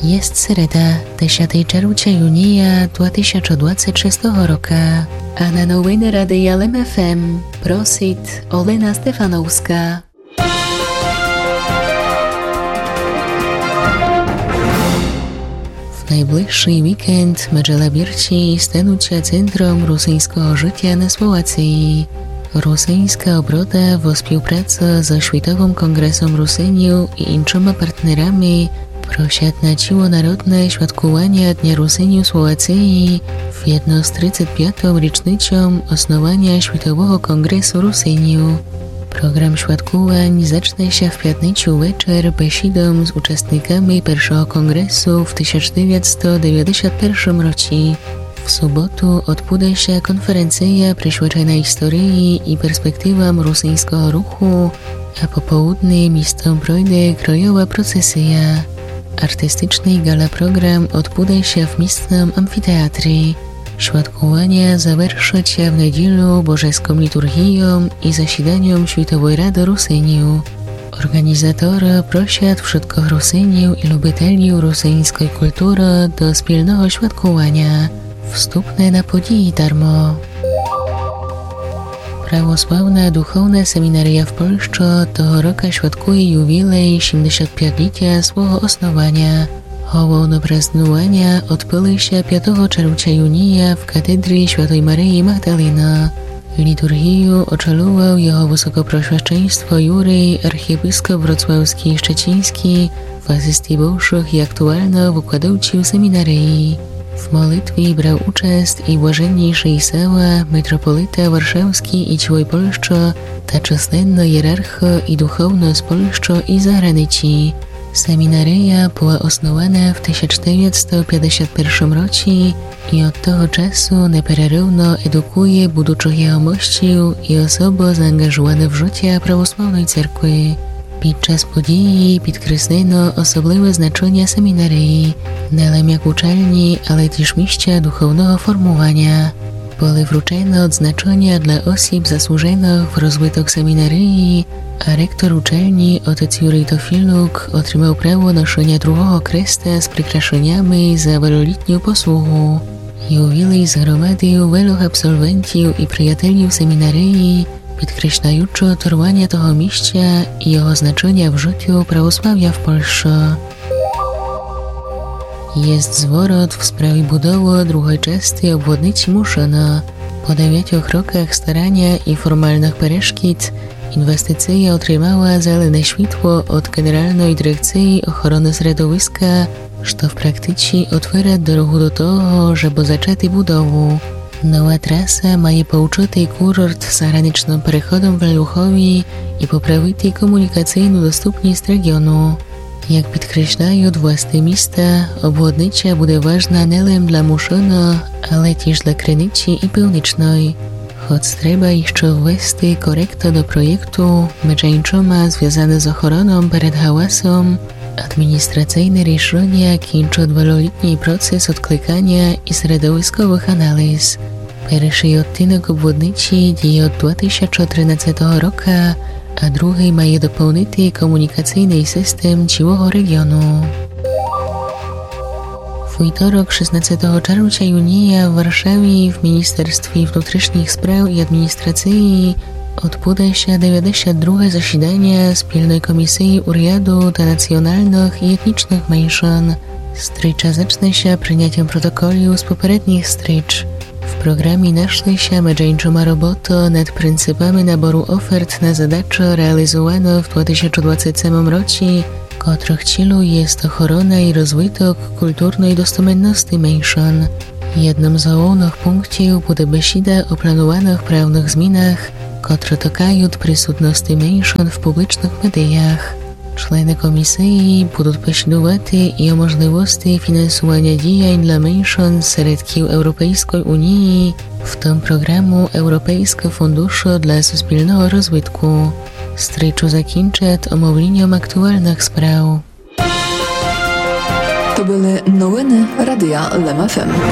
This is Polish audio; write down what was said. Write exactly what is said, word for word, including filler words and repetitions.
Jest sereda, dziesiątego czerwca dwa tysiące dwudziestego szóstego roku, a na nowiny Radia L M F M prosit Olena Stefanowska. W najbliższy weekend Medżela Birci stanucia centrum rosyjskiego życia na Słowacji. Rosyjska obroda w współpracy ze Światowym Kongresem Rusyniu i innymi partnerami prosiat na ciłonarodne świadkowanie Dnia Rusyniu Słowacji w jedno z trzydziestą piątą rocznicą osnowania Światowego Kongresu Rusyniu. Program świadkowań zacznie się w piątnicę wieczór besidą z uczestnikami pierwszego kongresu w tysiąc dziewięćset dziewięćdziesiątym pierwszym roku. W sobotu odbędzie się konferencja przyświecona historii i perspektywom rosyjskiego ruchu, a po południu miejscem projdzie krajowa procesja. Artystyczny gala program odbędzie się w miejscowym amfiteatrze. Świadkowania zawerszy się w niedzielę bożeską liturgią i zasiedaniem Światowej Rady Rusyniu. Organizatorzy prosiat wszystkich Rusyniów i lubiteli rosyjskiej kultury do wspólnego świadkowania. Wstupne na podії darmo. Prawosławna Duchowna Seminaria w Polsce tego roku świadkuje jubilej siedemdziesiątpięciolecia swojego osnowania. Hołowne praznowania odbyły się piątego czerwca w katedrze Świętej Maryi Magdaleny. Liturgię oczeluwał jego wysokoproswieczeństwo Jurej, archiepiskop wrocławski i szczeciński, w asystii bożych i aktualno wykładowczył seminarii. W modlitwie brał uczest i błażenniejszy Isała, metropolita warszawski i całej Polsce, ta czaslenna hierarcha i duchowność Polsce i zagranicy. Seminaria była osnowana w tysiąc dziewięćset pięćdziesiątym pierwszym roku i od tego czasu nieprerywno edukuje budżych jegomościów i osoby zaangażowane w życie prawosławnej cerkwy. Podczas podії підкреслено особливе значення семінарії, не лише як учальні, але też місця духовного формування. Були вручено odznaczenia dla osób zasłużonych w rozwoju seminarii, a rektor uczelni otec Jurij Tofiluk otrzymał prawo noszenia drugiego kresta z przykraszeniami za wieloletnią posługę. Jubilej zgromadził wielu absolwentów i przyjaciół seminarii, podkreślająco trwanie tego miejsca i jego znaczenia w życiu prawosławia w Polsce. Jest zwrot w sprawie budowy drugiej części obwodnicy Muszyna. Po dziewięciu rokach starania i formalnych перешкод inwestycja otrzymała zielone światło od Generalnej Dyrekcji Ochrony Środowiska, co w praktyce otwiera drogę do tego, żeby zacząć budowę. Nowa trasa ma pouczyć kurort z zagranicznym przechodem w Leluchowi i poprawić komunikacyjną dostępność regionu. Jak podkreślają władze miasta, obwodnica będzie ważna nie tylko dla Muszyna, ale też dla Krynicy i Północnej. Choć trzeba jeszcze wwieść korektę do projektu, meczańczoma związane z ochroną przed hałasem, administracyjne решения kończą wieloletni proces odklikania i środowiskowych analiz. Pierwszy odcinek obwodnicy dzieje od dwa tysiące trzynastego roku, a drugi ma dopełnić komunikacyjny system całego regionu. W wtorek szesnastego czerwca w Warszawie w Ministerstwie Wewnętrznych Spraw i Administracji odbędzie się dziewięćdziesiąte drugie zasiedanie Wspólnej Komisji Urjadu dla Nacjonalnych i Etnicznych Mniejszyn. Strycza zacznie się przyjęciem protokolu z poprzednich strycz. W programie naszli się mężczyźnioma robota nad pryncypami naboru ofert na zadачи realizowane w dwa tysiące dwudziestym siódmym roku, których celem jest ochrona i rozwój kulturnej dostępności mniejszyn. Jednym z głównych punktów będzie besida o planowanych prawnych zmianach, które dotykają przysutności mniejszyn w publicznych mediach. Członkowie komisji będą posiadować i o możliwości finansowania działań dla mniejszyn z środków Europejskiej Unii, w tym programu Europejskiego Funduszu dla Wspólnego Rozwoju. Stryczu zakończę omówieniem aktualnych spraw. To były nowiny Radia L M F M.